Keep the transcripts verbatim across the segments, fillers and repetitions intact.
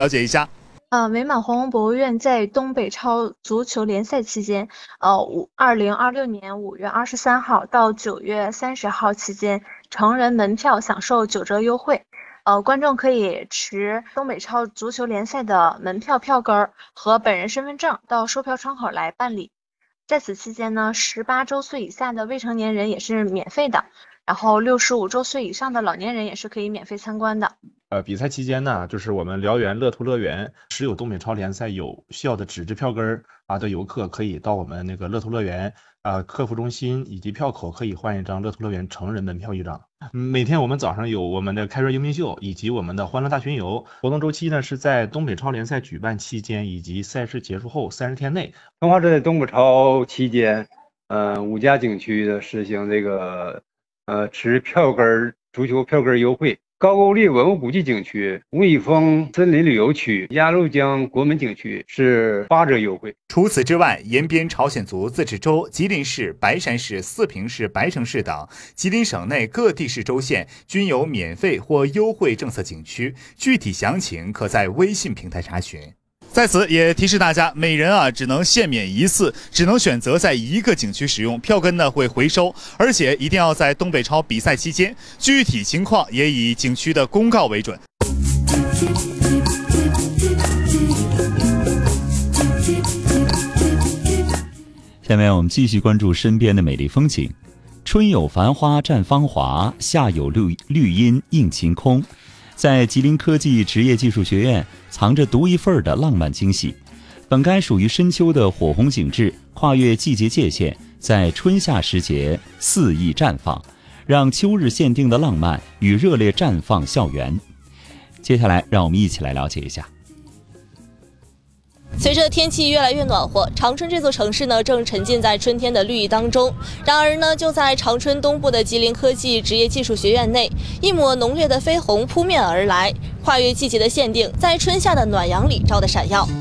了解一下。 呃，伪满皇宫博物院在东北超足球联赛期间，呃，五二零二六年五月二十三号到九月三十号期间，成人门票享受九折优惠。呃，观众可以持东北超足球联赛的门票票根儿和本人身份证到售票窗口来办理。在此期间呢，十八周岁以下的未成年人也是免费的，然后六十五周岁以上的老年人也是可以免费参观的。 呃，比赛期间呢，就是我们辽源乐图乐园持有东北超联赛有效的纸质票根儿啊的游客，可以到我们那个乐图乐园啊客服中心以及票口可以换一张乐图乐园成人门票一张。嗯每天我们早上有我们的开瑞迎宾秀以及我们的欢乐大巡游活动周期呢是在东北超联赛举办期间以及赛事结束后三十天内。 通化镇东北超期间，呃，五家景区的实行这个呃持票根足球票根优惠。高句丽文物古迹景区、吴以峰森林旅游区、鸭绿江国门景区是八折优惠。 除此之外，延边朝鲜族自治州、吉林市、白山市、四平市、白城市等吉林省内各地市州县均有免费或优惠政策景区，具体详情可在微信平台查询。在此也提示大家，每人啊只能限免一次，只能选择在一个景区使用，票根呢会回收，而且一定要在东北超比赛期间，具体情况也以景区的公告为准。 下面我们继续关注身边的美丽风景。春有繁花绽芳华，夏有绿绿荫映晴空。在吉林科技职业技术学院藏着独一份的浪漫惊喜。本该属于深秋的火红景致，跨越季节界限，在春夏时节肆意绽放，让秋日限定的浪漫与热烈绽放校园。接下来让我们一起来了解一下。 随着天气越来越暖和，长春这座城市呢正沉浸在春天的绿意当中。然而呢，就在长春东部的吉林科技职业技术学院内，一抹浓烈的绯红扑面而来，跨越季节的限定，在春夏的暖阳里照得闪耀。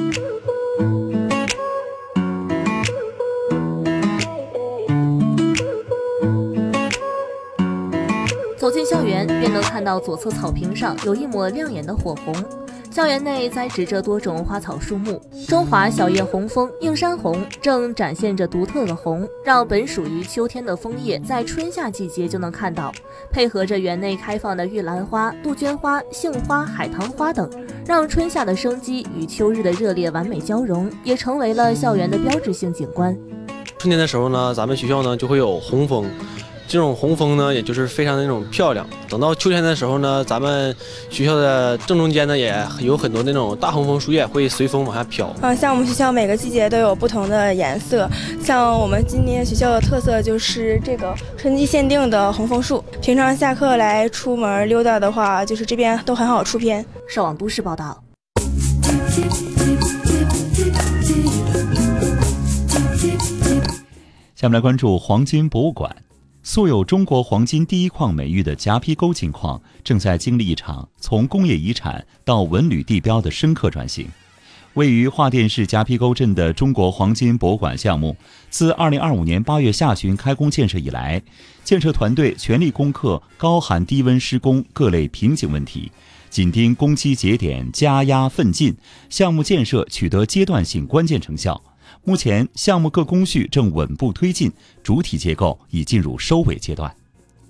走进校园，便能看到左侧草坪上有一抹亮眼的火红。校园内栽植着多种花草树木，中华小叶红枫、映山红正展现着独特的红，让本属于秋天的枫叶在春夏季节就能看到。配合着园内开放的玉兰花、杜鹃花、杏花、海棠花等，让春夏的生机与秋日的热烈完美交融，也成为了校园的标志性景观。 春天的时候呢，咱们学校呢就会有红枫。这种红枫呢，也就是非常的那种漂亮。等到秋天的时候呢，咱们学校的正中间呢，也有很多那种大红枫树叶会随风往下飘。 嗯，像我们学校每个季节都有不同的颜色。像我们今年学校的特色就是这个春季限定的红枫树。平常下课来出门溜达的话，就是这边都很好出片。 少网都市报道。 下面来关注黄金博物馆。素有中国黄金第一矿美誉的夹皮沟金矿正在经历一场从工业遗产到文旅地标的深刻转型。位于桦甸市夹皮沟镇的中国黄金博物馆项目，自二零二五年八月下旬开工建设以来，建设团队全力攻克高寒低温施工各类瓶颈问题，紧盯工期节点，加压奋进，项目建设取得阶段性关键成效。目前项目各工序正稳步推进，主体结构已进入收尾阶段。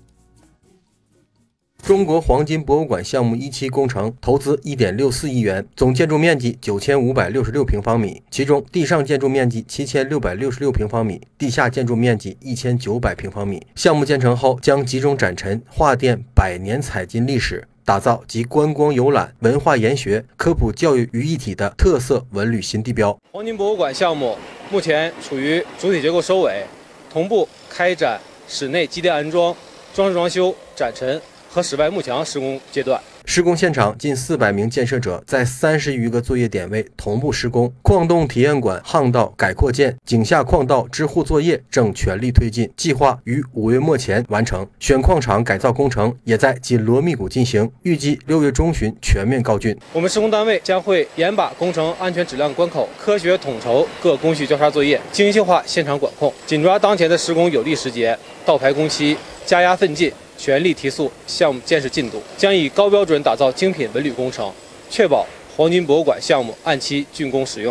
中国黄金博物馆项目一期工程投资 一点六四亿元，总建筑面积九千五百六十六平方米，其中地上建筑面积七千六百六十六平方米，地下建筑面积一千九百平方米。项目建成后将集中展陈桦甸百年采金历史，打造集观光游览、文化研学、科普教育于一体的特色文旅新地标。 黄金博物馆项目目前处于主体结构收尾，同步开展室内机电安装、装饰装修、展陈和室外幕墙施工阶段。 施工现场近四百名建设者在三十余个作业点位同步施工，矿洞体验馆巷道改扩建、井下矿道支护作业正全力推进，计划于五月末前完成。选矿场改造工程也在紧锣密鼓进行，预计六月中旬全面告竣。 我们施工单位将会严把工程安全质量关口，科学统筹各工序交叉作业，精细化现场管控，紧抓当前的施工有利时节，倒排工期，加压奋进，全力提速项目建设进度，将以高标准打造精品文旅工程，确保黄金博物馆项目按期竣工使用。